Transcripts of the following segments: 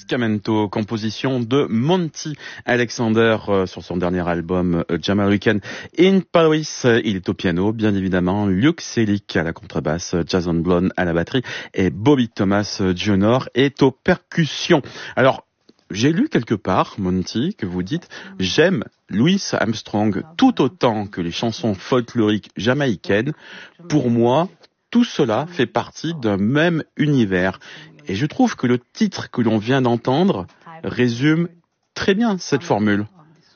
Scamento, composition de Monty Alexander sur son dernier album Jamaican Weekend in Paris. Il est au piano, bien évidemment, Luke Selig à la contrebasse, Jason Blonde à la batterie et Bobby Thomas Jr. est aux percussions. Alors, j'ai lu quelque part, Monty, que vous dites « J'aime Louis Armstrong tout autant que les chansons folkloriques jamaïcaines. Pour moi, tout cela fait partie d'un même univers. » Et je trouve que le titre que l'on vient d'entendre résume très bien cette formule.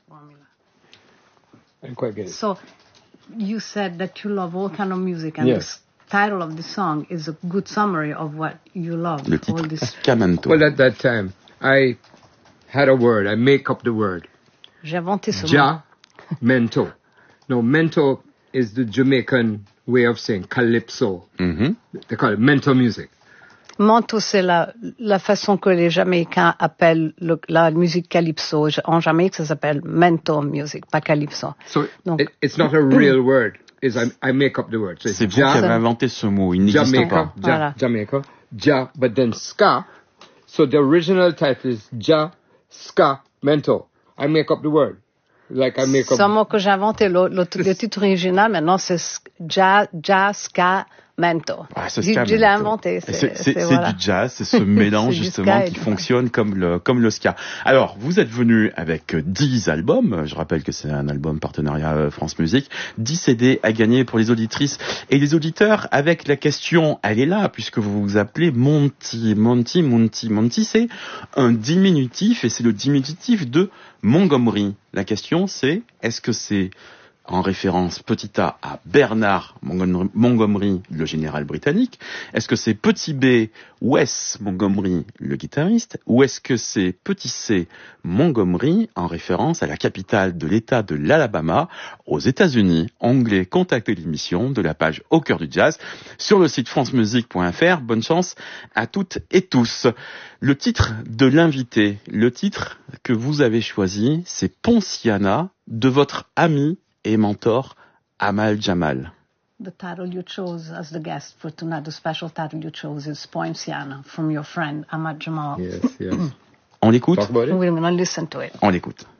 So, you said that you love all kind of music, and the title of the song is a good summary of what you love. Le titre Scamento. Well, at that time, I had a word. I make up the word. J'ai inventé ce mot. Ja-mento. No, mento is the Jamaican way of saying calypso. Mm-hmm. They call it mento music. Mento, c'est la façon que les Jamaïcains appellent la musique calypso. En Jamaïque, ça s'appelle mento music, pas calypso. So it's not a real word. I make up the word. So c'est vous qui avez inventé ce mot. Il n'existe Jamaica, pas. Jamaica, ja, but then ska. So the original title is Ja, Ska, Mento. I make up the word. Like I make up. C'est un mot que j'ai inventé. Le titre original, maintenant, c'est Ja, Ska, Mento. Ah, je l'ai inventé. C'est voilà. Du jazz, c'est ce mélange justement qui fonctionne comme le ska. Alors, vous êtes venu avec 10 albums. Je rappelle que c'est un album partenariat France Musique. 10 CD à gagner pour les auditrices et les auditeurs avec la question, elle est là, puisque vous vous appelez Monty. Monty, c'est un diminutif et c'est le diminutif de Montgomery. La question, c'est, est-ce que c'est en référence petit a à Bernard Montgomery, le général britannique? Est-ce que c'est petit b Wes Montgomery, le guitariste? Ou est-ce que c'est petit c Montgomery, en référence à la capitale de l'État de l'Alabama, aux États-Unis? Onglet Contacter l'émission de la page Au cœur du jazz sur le site francemusique.fr. Bonne chance à toutes et tous. Le titre de l'invité, le titre que vous avez choisi, c'est Ponciana, de votre ami et mentor Amal Jamal. The title you chose as the guest for tonight, the special title you chose is Poinciana from your friend Amal Jamal. Yes. On l'écoute? We're going to listen to it. On l'écoute.